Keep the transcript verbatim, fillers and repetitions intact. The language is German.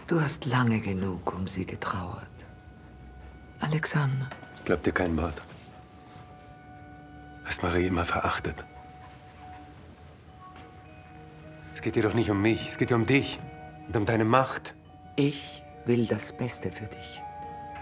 Du hast lange genug um sie getrauert. Alexander. Glaub dir kein Wort. Hast Marie immer verachtet. Es geht dir doch nicht um mich, es geht dir um dich und um deine Macht. Ich will das Beste für dich.